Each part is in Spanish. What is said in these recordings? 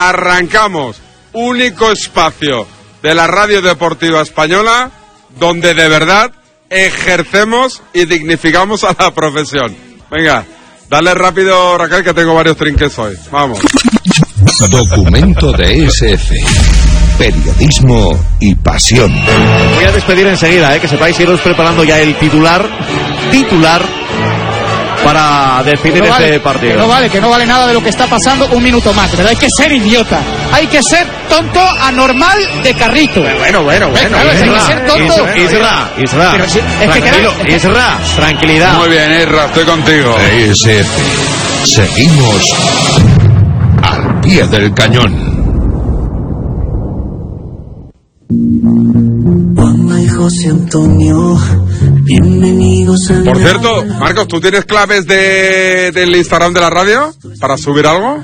Arrancamos. Único espacio de la radio deportiva española donde de verdad ejercemos y dignificamos a la profesión. Venga, dale rápido, Raquel, que tengo varios trinques hoy. Vamos. Documento de SF. Periodismo y pasión. Voy a despedir enseguida, que sepáis, iros preparando ya el titular para despedir este partido. Que no vale nada de lo que está pasando. Un minuto más, ¿verdad? Hay que ser idiota, hay que ser tonto, anormal de carrito. Bueno. Claro, hay que ser tonto. Isra, tranquilidad. Muy bien, Isra, estoy contigo. SF. Seguimos al pie del cañón. José Antonio, bienvenidos a... Por cierto, Marcos, ¿tú tienes claves del Instagram de la radio para subir algo?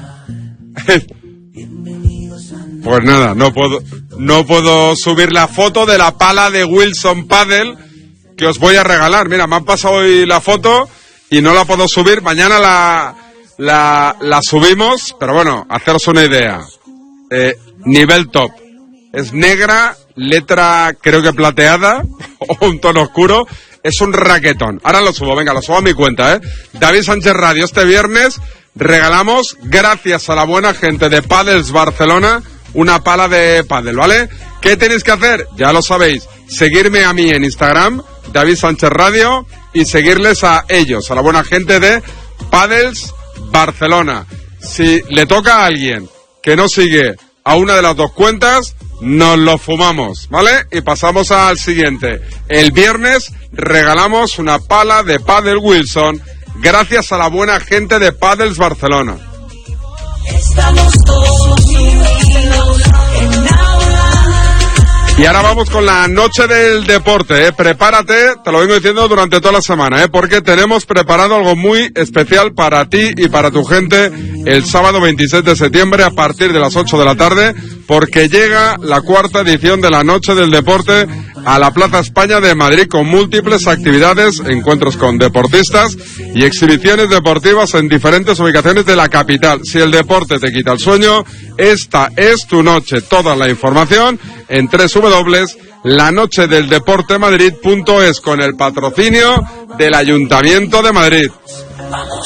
Pues nada, no puedo subir la foto de la pala de Wilson Padel que os voy a regalar. Mira, me han pasado hoy la foto y no la puedo subir. Mañana la subimos, pero bueno, haceros una idea. Nivel top. Es negra, letra creo que plateada o un tono oscuro. Es un raquetón. Ahora lo subo, venga, lo subo a mi cuenta, David Sánchez Radio. Este viernes regalamos, gracias a la buena gente de Padels Barcelona, una pala de pádel, ¿vale? ¿Qué tenéis que hacer? Ya lo sabéis. Seguirme a mí en Instagram, David Sánchez Radio, y seguirles a ellos, a la buena gente de Padels Barcelona. Si le toca a alguien que no sigue a una de las dos cuentas, nos lo fumamos, ¿vale? Y pasamos al siguiente. El viernes regalamos una pala de pádel Wilson gracias a la buena gente de Padels Barcelona. Estamos todos unidos en Y ahora vamos con la noche del deporte, Prepárate, te lo vengo diciendo durante toda la semana, porque tenemos preparado algo muy especial para ti y para tu gente el sábado 26 de septiembre a partir de las 8 de la tarde, porque llega la cuarta edición de la noche del deporte a la Plaza España de Madrid con múltiples actividades, encuentros con deportistas y exhibiciones deportivas en diferentes ubicaciones de la capital. Si el deporte te quita el sueño, esta es tu noche. Toda la información en www.lanochedeldeportemadrid.es con el patrocinio del Ayuntamiento de Madrid.